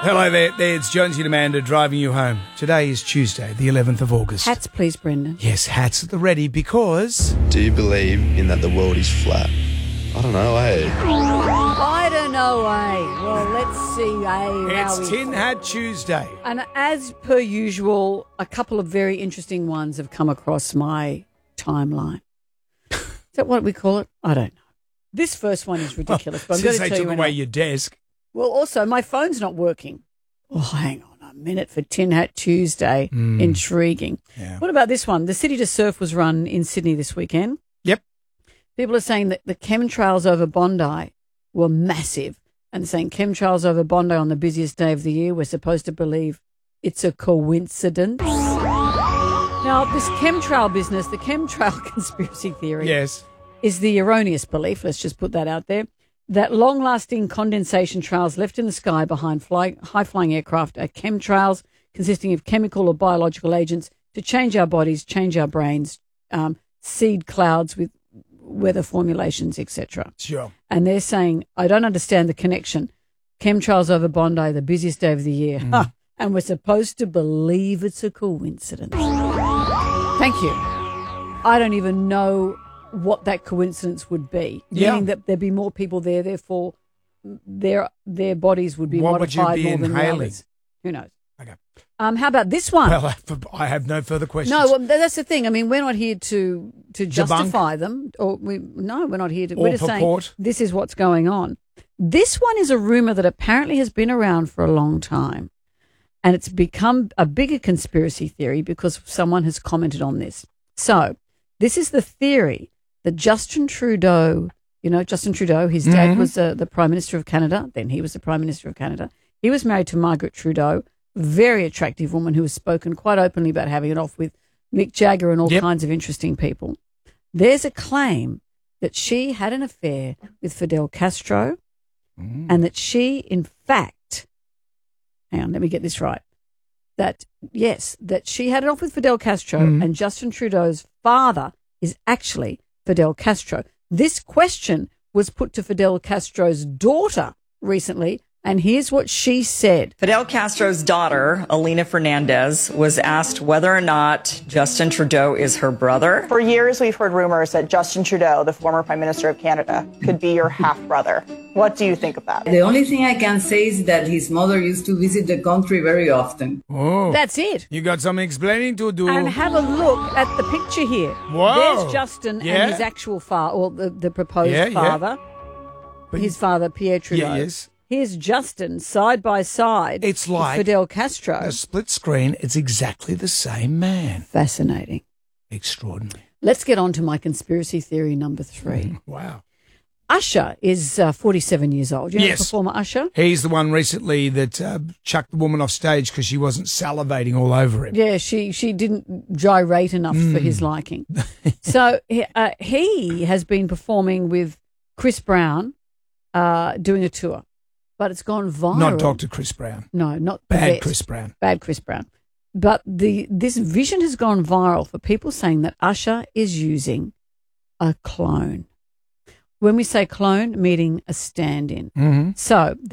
Hello there, it's Jonesy and Amanda driving you home. Today is Tuesday, the 11th of August. Hats, please, Brendan. Yes, hats at the ready because... Do you believe in that the world is flat? I don't know, eh? I don't know, Well, let's see, It's Tin Hat Tuesday. And as per usual, a couple of very interesting ones have come across my timeline. Is that what we call it? I don't know. This first one is ridiculous, but I'm going Since to they tell you took away your desk. Well, also, my phone's not working. Oh, hang on a minute for Tin Hat Tuesday. Intriguing. Yeah. What about this one? The City to Surf was run in Sydney this weekend. Yep. People are saying that the chemtrails over Bondi were massive and saying chemtrails over Bondi on the busiest day of the year, we're supposed to believe it's a coincidence. Now, this chemtrail business, the chemtrail conspiracy theory is the erroneous belief, let's just put that out there, that long-lasting condensation trails left in the sky behind high-flying aircraft are chemtrails consisting of chemical or biological agents to change our bodies, change our brains, seed clouds with weather formulations, etc. Sure. And they're saying, I don't understand the connection. Chemtrails over Bondi, the busiest day of the year. And we're supposed to believe it's a coincidence. Thank you. I don't even know what that coincidence would be. Meaning that there'd be more people there, therefore their bodies would be modified more than the others. Who knows? Okay. How about this one? Well, I have no further questions. No, well, that's the thing. I mean, we're not here to justify them. We're not here to. We're just saying this is what's going on. This one is a rumor that apparently has been around for a long time, and it's become a bigger conspiracy theory because someone has commented on this. So, this is the theory that Justin Trudeau, his dad was the Prime Minister of Canada, then he was the Prime Minister of Canada. He was married to Margaret Trudeau, very attractive woman who has spoken quite openly about having it off with Mick Jagger and all kinds of interesting people. There's a claim that she had an affair with Fidel Castro and that she, in fact, hang on, let me get this right, that she had it off with Fidel Castro and Justin Trudeau's father is actually Fidel Castro. This question was put to Fidel Castro's daughter recently, and here's what she said. Fidel Castro's daughter, Elena Fernandez, was asked whether or not Justin Trudeau is her brother. For years, we've heard rumors that Justin Trudeau, the former Prime Minister of Canada, could be your half-brother. What do you think of that? The only thing I can say is that his mother used to visit the country very often. Oh, that's it. You got some explaining to do. And have a look at the picture here. Whoa. There's Justin and his actual father, or the proposed father. But his father, Pierre Trudeau. Yes. Here's Justin side by side. It's like Fidel Castro. A split screen. It's exactly the same man. Fascinating. Extraordinary. Let's get on to my conspiracy theory number 3. Wow. Usher is 47 years old. You know the performer Usher? He's the one recently that chucked the woman off stage because she wasn't salivating all over him. Yeah, she didn't gyrate enough for his liking. So he has been performing with Chris Brown doing a tour. But it's gone viral. Not Dr. Chris Brown. No, not Bad Chris Brown. Bad Chris Brown. But this vision has gone viral for people saying that Usher is using a clone. When we say clone, meaning a stand-in. So